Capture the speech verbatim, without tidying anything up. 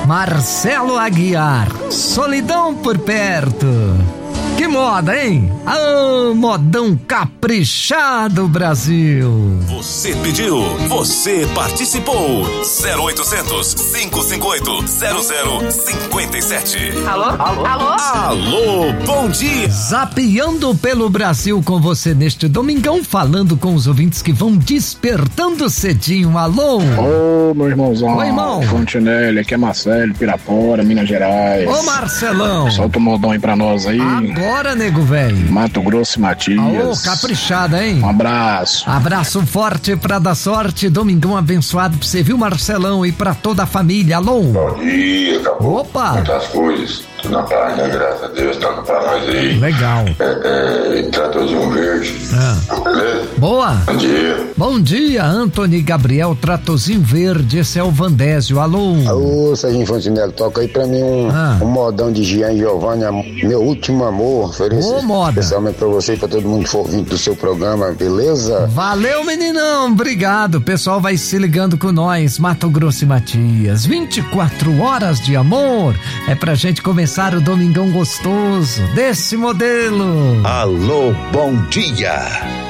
Marcelo Aguiar, Solidão por Perto. Que moda, hein? Ah, modão caprichado, Brasil. Você pediu, você participou. zero oitocentos, cinco cinco oito, zero zero cinco sete. Alô? Alô? Alô? Alô, bom dia. Zapeando pelo Brasil com você neste domingão, falando com os ouvintes que vão despertando cedinho. Alô? Ô, meu irmãozão. Oi, irmão. Fontenelle, aqui é Marcelo, Pirapora, Minas Gerais. Ô, Marcelão. Solta o modão aí pra nós aí. Agora, nego velho. Mato Grosso e Matias. Ô, caprichada, hein? Um abraço. Abraço forte pra dar sorte. Domingão abençoado pra você, viu, Marcelão? E pra toda a família. Alô? Bom dia, acabou. Opa. Muitas coisas. Tudo na paz, né? Graças a Deus, toca pra nós aí. Legal. É, é, tratorzinho verde. Ah. Beleza? Boa. Bom dia. Bom dia, Antony Gabriel, Tratozinho Verde, esse é o Vandésio. Alô? Alô, Serginho Fontenelle, toca aí pra mim um, Ah. um modão de Gian e Giovanni, meu último amor. Ofereço Ô, moda. especialmente pra você e pra todo mundo que for ouvindo do seu programa, beleza? Valeu, meninão, obrigado. O pessoal vai se ligando com nós, Mato Grosso e Matias. vinte e quatro horas de amor. É pra gente começar o domingão gostoso desse modelo. Alô, bom dia.